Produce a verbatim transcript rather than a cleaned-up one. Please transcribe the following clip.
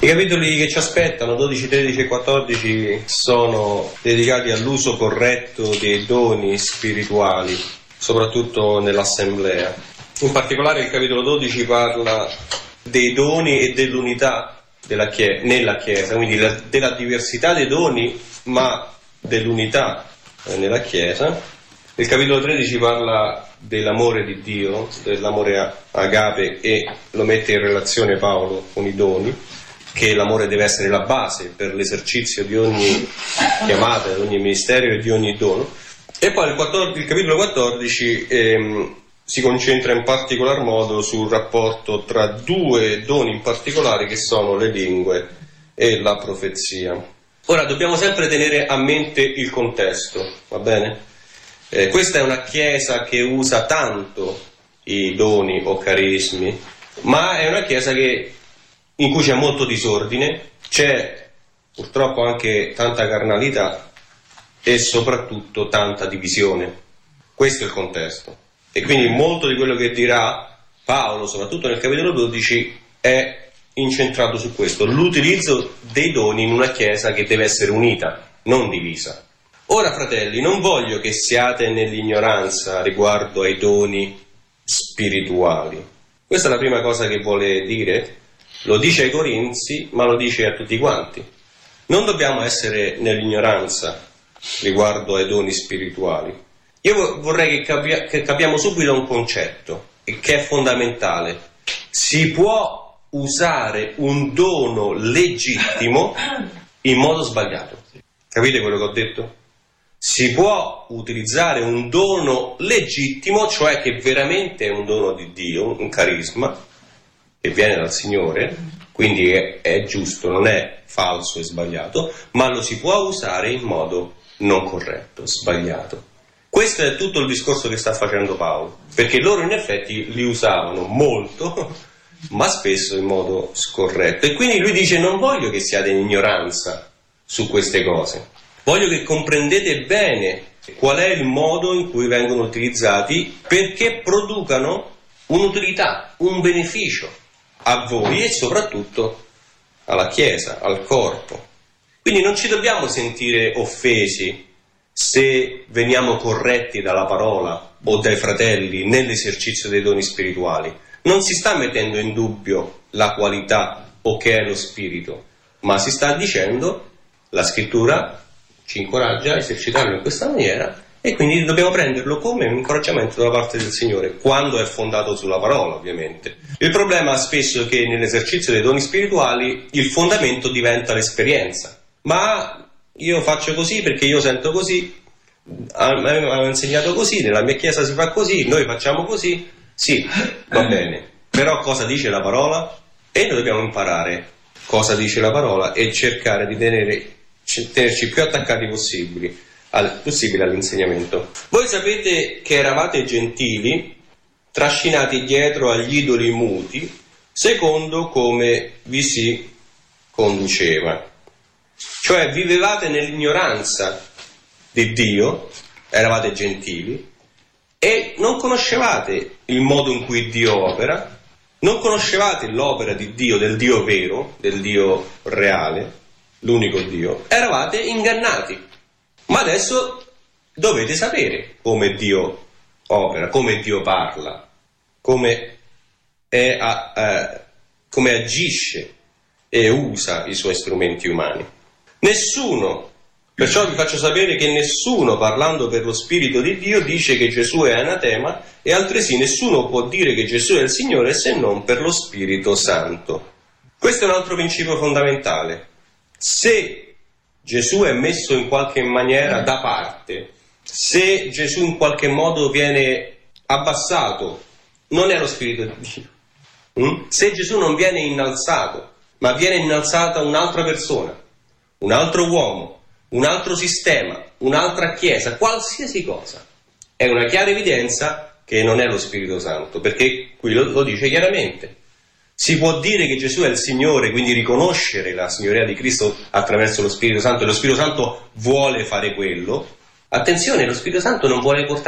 I capitoli che ci aspettano, dodici, tredici e quattordici, sono dedicati all'uso corretto dei doni spirituali, soprattutto nell'assemblea. In particolare il capitolo dodici parla dei doni e dell'unità della chie- nella Chiesa, quindi la, della diversità dei doni, ma dell'unità eh, nella Chiesa. Il capitolo tredici parla dell'amore di Dio, dell'amore agape, e lo mette in relazione Paolo con i doni, che l'amore deve essere la base per l'esercizio di ogni chiamata, di ogni ministero e di ogni dono. E poi il, quattordici, il capitolo quattordici ehm, si concentra in particolar modo sul rapporto tra due doni in particolare, che sono le lingue e la profezia. Ora dobbiamo sempre tenere a mente il contesto, va bene? Eh, questa è una chiesa che usa tanto i doni o carismi, ma è una chiesa che in cui c'è molto disordine, c'è purtroppo anche tanta carnalità e soprattutto tanta divisione. Questo è il contesto. E quindi molto di quello che dirà Paolo, soprattutto nel capitolo dodici, è incentrato su questo, l'utilizzo dei doni in una chiesa che deve essere unita, non divisa. Ora, fratelli, non voglio che siate nell'ignoranza riguardo ai doni spirituali. Questa è la prima cosa che vuole dire. Lo dice ai Corinzi, ma lo dice a tutti quanti. Non dobbiamo essere nell'ignoranza riguardo ai doni spirituali. Io vorrei che, capi- che capiamo subito un concetto, che è fondamentale. Si può usare un dono legittimo in modo sbagliato. Capite quello che ho detto? Si può utilizzare un dono legittimo, cioè che veramente è un dono di Dio, un carisma, che viene dal Signore, quindi è, è giusto, non è falso e sbagliato, ma lo si può usare in modo non corretto, sbagliato. Questo è tutto il discorso che sta facendo Paolo, perché loro in effetti li usavano molto, ma spesso in modo scorretto. E quindi lui dice: non voglio che siate in ignoranza su queste cose, voglio che comprendete bene qual è il modo in cui vengono utilizzati, perché producano un'utilità, un beneficio a voi e soprattutto alla Chiesa, al corpo. Quindi non ci dobbiamo sentire offesi se veniamo corretti dalla parola o dai fratelli nell'esercizio dei doni spirituali. Non si sta mettendo in dubbio la qualità o che è lo spirito, ma si sta dicendo: la scrittura ci incoraggia a esercitarlo in questa maniera, e quindi dobbiamo prenderlo come un incoraggiamento da parte del Signore, quando è fondato sulla parola, ovviamente. Il problema spesso è che nell'esercizio dei doni spirituali il fondamento diventa l'esperienza. Ma io faccio così perché io sento così, hanno insegnato così, nella mia chiesa si fa così, noi facciamo così. Sì, va bene, però cosa dice la parola? E noi dobbiamo imparare cosa dice la parola e cercare di tenere, tenerci più attaccati possibili al, possibile all'insegnamento. Voi sapete che eravate gentili, trascinati dietro agli idoli muti, secondo come vi si conduceva. Cioè vivevate nell'ignoranza di Dio, eravate gentili, e non conoscevate il modo in cui Dio opera, non conoscevate l'opera di Dio, del Dio vero, del Dio reale, l'unico Dio, eravate ingannati. Ma adesso dovete sapere come Dio opera, come Dio parla, come, è, eh, come agisce e usa i suoi strumenti umani. Nessuno, perciò vi faccio sapere che nessuno, parlando per lo Spirito di Dio, dice che Gesù è anatema, e altresì nessuno può dire che Gesù è il Signore se non per lo Spirito Santo. Questo è un altro principio fondamentale. Se Gesù è messo in qualche maniera da parte, se Gesù in qualche modo viene abbassato, non è lo Spirito di Dio. Mm? Se Gesù non viene innalzato, ma viene innalzata un'altra persona, un altro uomo, un altro sistema, un'altra chiesa, qualsiasi cosa, è una chiara evidenza che non è lo Spirito Santo, perché qui lo, lo dice chiaramente. Si può dire che Gesù è il Signore, quindi riconoscere la signoria di Cristo attraverso lo Spirito Santo, e lo Spirito Santo vuole fare quello. Attenzione, lo Spirito Santo non vuole portare